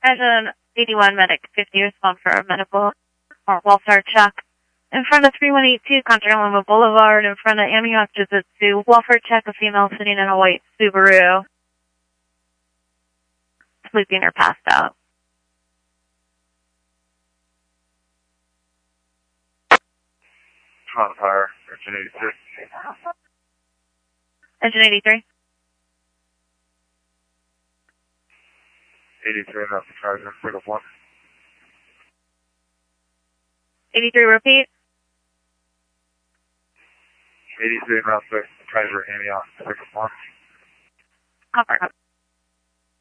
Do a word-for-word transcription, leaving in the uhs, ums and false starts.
Engine eighty-one, medic fifty, respond for a medical or welfare check. In front of three one eight two, Contra Loma Boulevard, in front of Antioch Jiu-Jitsu, welfare check, a female sitting in a white Subaru. Sleeping or passed out. On fire, engine eighty-three. Engine eighty-three. eighty-three, that's the charger, pick up one. eighty-three, repeat. eighty-three, route six, treasure, Antioch, pick up one. Confirm.